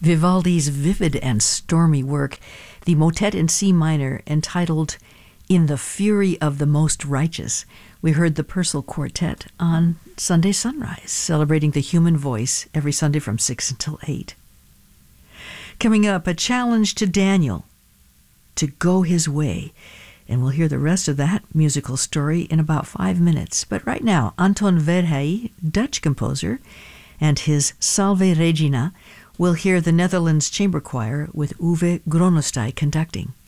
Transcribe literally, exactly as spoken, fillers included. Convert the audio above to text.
Vivaldi's vivid and stormy work, the motet in C minor entitled In the Fury of the Most Righteous. We heard the Purcell Quartet on Sunday Sunrise, celebrating the human voice every Sunday from six until eight. Coming up, a challenge to Daniel to go his way. And we'll hear the rest of that musical story in about five minutes. But right now, Anton Verheij, Dutch composer, and his Salve Regina, will hear the Netherlands Chamber Choir with Uwe Gronestij conducting.